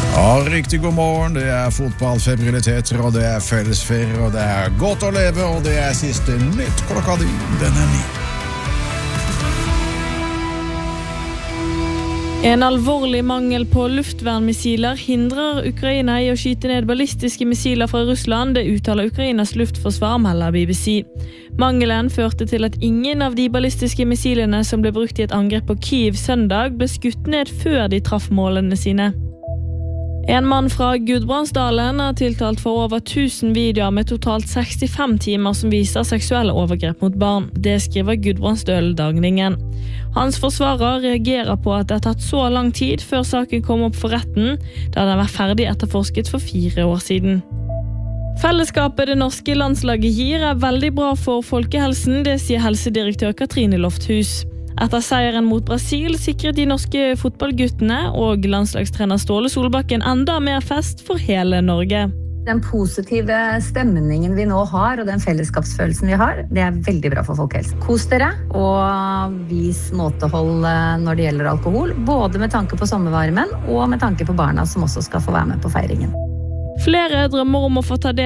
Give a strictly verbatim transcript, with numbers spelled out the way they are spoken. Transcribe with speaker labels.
Speaker 1: Ja, riktig god morgen. Det er fotballfebriliteter, og det er fellesferie, og det er godt å leve, og det er siste nytt klokka di. Den er ni.
Speaker 2: En alvorlig mangel på luftvernmissiler hindrer Ukraina i å skyte ned ballistiske missiler fra Russland, det uttaler Ukrainas luftforsvar, melder B B C. Mangelen førte til at ingen av de ballistiske missilene som ble brukt i et angrep på Kyiv søndag ble skutt ned før de traff målene sine. En mann fra Gudbrandsdalen er tiltalt for over tusen videoer med totalt sekstifem timer som viser seksuelle overgrep mot barn. Det skriver Gudbrandsdølen-dagningen. Hans forsvarer reagerer på at det har tatt så lang tid før saken kom opp for retten, da den var ferdig etterforsket for fire år siden. Fellesskapet det norske landslaget gir er veldig bra for folkehelsen, det sier helsedirektør Katrine Lofthus. Etter seieren mot Brasil sikret de norske fotballguttene og landslagstrener Ståle Solbakken enda mer fest for hele Norge.
Speaker 3: Den positive stemningen vi nå har, og den fellesskapsfølelsen vi har, det er veldig bra for folkehelsen. Kos dere, og vis måtehold når det gjelder alkohol, både med tanke på sommervarmen og med tanke på barna som også skal få være med på feiringen.
Speaker 2: Flere drømmer om å få ta del